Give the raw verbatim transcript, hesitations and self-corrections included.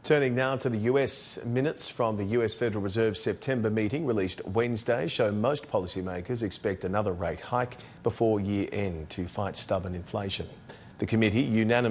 Turning now to the U S, minutes from the U S Federal Reserve's September meeting released Wednesday show most policymakers expect another rate hike before year end to fight stubborn inflation. The committee unanimously